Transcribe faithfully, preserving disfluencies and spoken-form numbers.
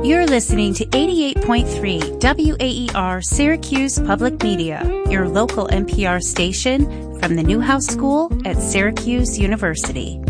You're listening to eighty-eight point three W A E R Syracuse Public Media, your local N P R station from the Newhouse School at Syracuse University.